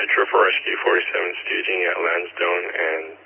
Nitro for Rescue 47 staging at Lansdowne and